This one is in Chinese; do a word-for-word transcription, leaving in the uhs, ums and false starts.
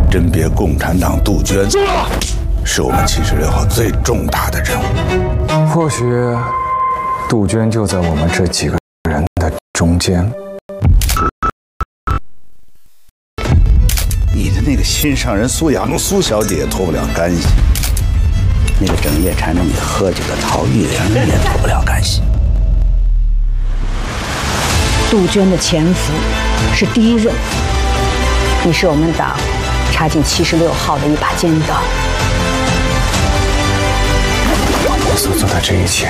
甄别共产党杜鹃，是我们七十六号最重大的任务。 或许杜鹃就在我们这几个人的中间。 你的那个心上人苏雅茹苏小姐也脱不了干系，那个整夜缠着你喝酒的陶玉玲也脱不了干系。 杜鹃的潜伏是第一任务，你是我们党插进七十六号的一把尖刀。 我所做的这一切，